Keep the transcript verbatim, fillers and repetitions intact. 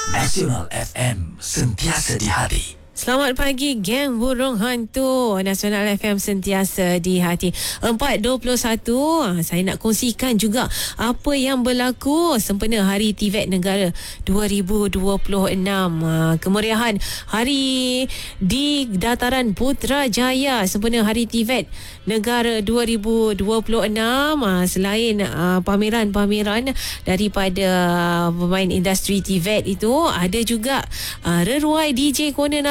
Nasional F M, sentiasa di hati. Selamat pagi, geng burung hantu. Nasional F M sentiasa di hati. empat dua puluh satu. Saya nak kongsikan juga apa yang berlaku sempena Hari T V E T Negara dua ribu dua puluh enam. Kemeriahan hari di Dataran Putrajaya sempena Hari T V E T Negara dua ribu dua puluh enam. Selain pameran-pameran daripada pemain industri T V E T itu, ada juga reruai D J Corner